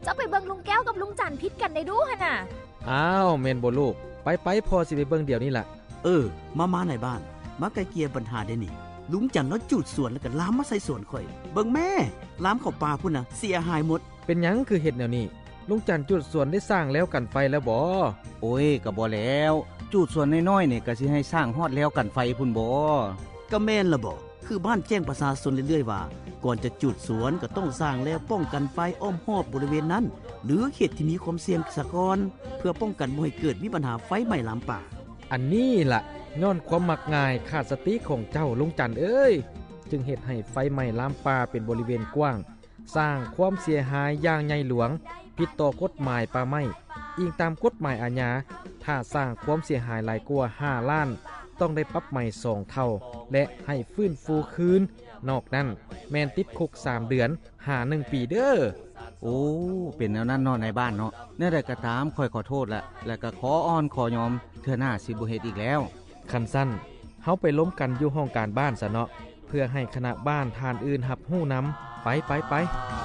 เจ้าไปเบิ่งลุงแก้วกับลุงจันพิษกันได้ดูหั่นน่ะอ้าวแม่นบ่ลูกไปพอสิไปเบิ่งเดี๋ยวนี้ล่ะมาในบ้านมาไกลเกลี่ยปัญหาได้นี่ลุงจันแล้วจูดสวนแล้วก็ล้ามมาใส่สวนข่อยเบิ่งแม่ล้ามเข้าป่าพุ่นน่ะเสียหายหมดเป็นหยังคือเฮ็ดแนวนี้ลุงจันจุดสวนได้สร้างแล้วกันไฟแล้วบ่โอ้ยก็บ่แล้วจูดสวนน้อยๆนี่ก็สิให้สร้างฮอดแล้วกันไฟพุ่นบ่ก็แม่นล่ะบ่คือบ้านแจ้งประชาชนเรื่อยๆว่าก่อนจะจุดสวนก็ต้องสร้างแล้วป้องกันไฟอ้อมรอบบริเวณนั้นหรือเขตที่มีความเสี่ยงสะก่อนเพื่อป้องกันบ่ให้เกิดมีปัญหาไฟไหม้ลามป่าอันนี้ล่ะย้อนความมักง่ายขาดสติของเจ้าลุงจันเอ้ยจึงเฮ็ดให้ไฟไหม้ลามป่าเป็นบริเวณกว้างสร้างความเสียหายอย่างใหญ่หลวงผิดต่อกฎหมายป่าไม้อิงตามกฎหมายอาญาถ้าสร้างความเสียหายหลายกว่า5ล้านต้องได้ปรับใหม่2เท่าและให้ฟื้นฟูคืนนอกนั้นแม่นติดคุก3เดือนหา1ปีเด้อโอ้เป็นแนวนั้นเนาะในบ้านเนาะแนวใดก็ตามค่อยขอโทษและก็ขออ้อนขอยอมเทื่อหน้าสิบ่เฮ็ดอีกแล้วคันสั้นเฮาไปล้มกันอยู่ห้องการบ้านซะเนาะเพื่อให้คณะบ้านทานอื่นรับรู้นำไป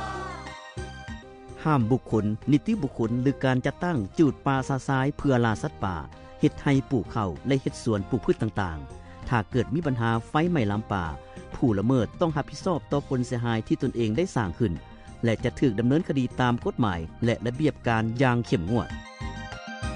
ห้ามบุคคลนิติบุคคลหรือการจัดตั้งจูดป่าซาซายเพื่อล่าสัตว์ป่าเฮ็ดให้ปลูกข้าวและเฮ็ดสวนปลูกพืชต่างๆถ้าเกิดมีปัญหาไฟไหม้ลามป่าผู้ละเมิดต้องรับผิดชอบต่อผลเสียหายที่ตนเองได้สร้างขึ้นและจะถูกดำเนินคดีตามกฎหมายและระเบียบการอย่างเข้มงวด